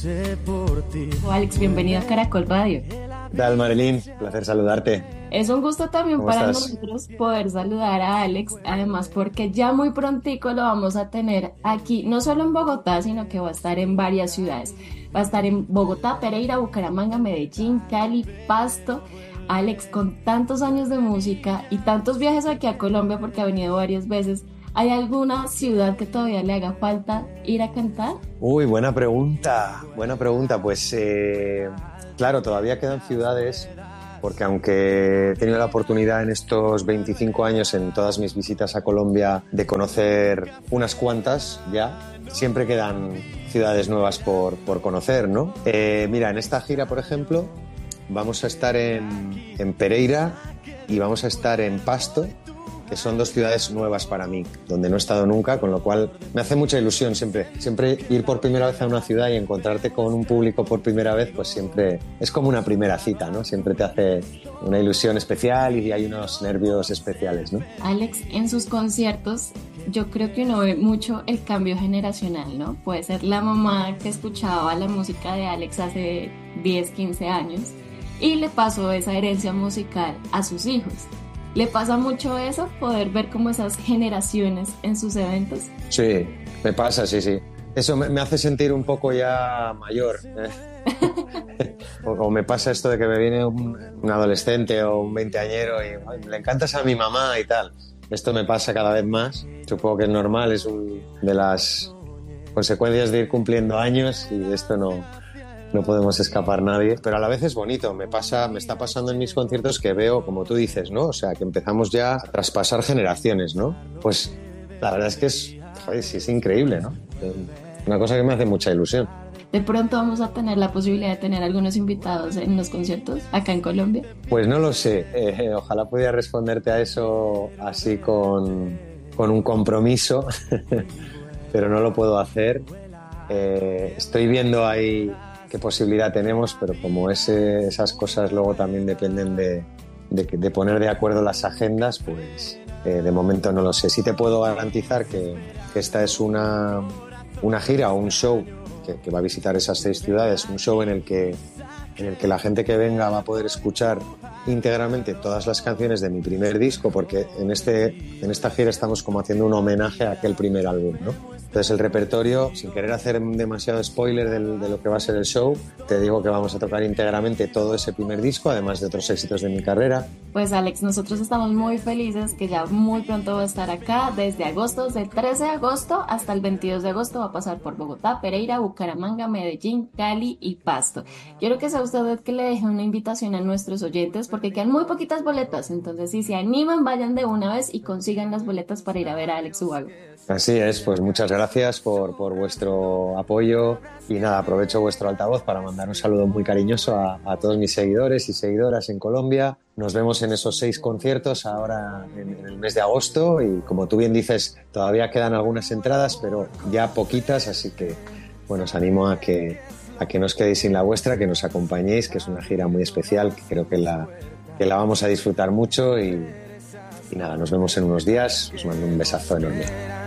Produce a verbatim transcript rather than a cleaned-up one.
Alex, bienvenido a Caracol Radio. ¿Qué tal, Marilyn? Placer saludarte. Es un gusto también ¿Cómo para estás? nosotros poder saludar a Alex, además porque ya muy prontico lo vamos a tener aquí, no solo en Bogotá, sino que va a estar en varias ciudades. Va a estar en Bogotá, Pereira, Bucaramanga, Medellín, Cali, Pasto. Alex, con tantos años de música y tantos viajes aquí a Colombia, porque ha venido varias veces, ¿hay alguna ciudad que todavía le haga falta ir a cantar? Uy, buena pregunta, buena pregunta. Pues eh, claro, todavía quedan ciudades, porque aunque he tenido la oportunidad en estos veinticinco años, en todas mis visitas a Colombia, de conocer unas cuantas ya, siempre quedan ciudades nuevas por, por conocer, ¿no? Eh, mira, en esta gira, por ejemplo, vamos a estar en, en Pereira y vamos a estar en Pasto, que son dos ciudades nuevas para mí, donde no he estado nunca, con lo cual me hace mucha ilusión siempre. Siempre ir por primera vez a una ciudad y encontrarte con un público por primera vez, pues siempre es como una primera cita, ¿no? Siempre te hace una ilusión especial y hay unos nervios especiales, ¿no? Alex, en sus conciertos, yo creo que uno ve mucho el cambio generacional, ¿no? Puede ser la mamá que escuchaba la música de Alex hace diez, quince años y le pasó esa herencia musical a sus hijos. ¿Le pasa mucho eso, poder ver como esas generaciones en sus eventos? Sí, me pasa, sí, sí. Eso me, me hace sentir un poco ya mayor. ¿eh? o, o me pasa esto de que me viene un, un adolescente o un veinteañero y ay, le encantas a mi mamá y tal. Esto me pasa cada vez más. Supongo que es normal, es una de las consecuencias de ir cumpliendo años y de esto no... no podemos escapar nadie, pero a la vez es bonito. Me pasa, me está pasando en mis conciertos que veo, como tú dices, ¿no? O sea, que empezamos ya a traspasar generaciones, ¿no? Pues la verdad es que es, joder, sí, es increíble, ¿no? Una cosa que me hace mucha ilusión. De pronto vamos a tener la posibilidad de tener algunos invitados en los conciertos acá en Colombia. Pues no lo sé. Eh, ojalá pudiera responderte a eso así con, con un compromiso, pero no lo puedo hacer. Eh, estoy viendo ahí qué posibilidad tenemos, pero como ese, esas cosas luego también dependen de, de, de poner de acuerdo las agendas, pues eh, de momento no lo sé. Sí te puedo garantizar que, que esta es una, una gira o un show que, que va a visitar esas seis ciudades, un show en el que, en el que la gente que venga va a poder escuchar íntegramente todas las canciones de mi primer disco, porque en, este, en esta gira estamos como haciendo un homenaje a aquel primer álbum, ¿no? Entonces el repertorio, sin querer hacer demasiado spoiler del, de lo que va a ser el show, te digo que vamos a tocar íntegramente todo ese primer disco, además de otros éxitos de mi carrera. Pues Alex, nosotros estamos muy felices que ya muy pronto va a estar acá, desde agosto, desde el trece de agosto hasta el veintidós de agosto va a pasar por Bogotá, Pereira, Bucaramanga, Medellín, Cali y Pasto. Quiero que sea usted el que le deje una invitación a nuestros oyentes porque quedan muy poquitas boletas, entonces si se animan vayan de una vez y consigan las boletas para ir a ver a Alex Ubago. Así es, pues muchas gracias por, por vuestro apoyo y nada, aprovecho vuestro altavoz para mandar un saludo muy cariñoso a, a todos mis seguidores y seguidoras en Colombia. Nos vemos en esos seis conciertos ahora en, en el mes de agosto y como tú bien dices, todavía quedan algunas entradas, pero ya poquitas, así que bueno, os animo a que, a que no os quedéis sin la vuestra, que nos acompañéis, que es una gira muy especial, que creo que la, que la vamos a disfrutar mucho y, y nada, nos vemos en unos días, os mando un besazo enorme.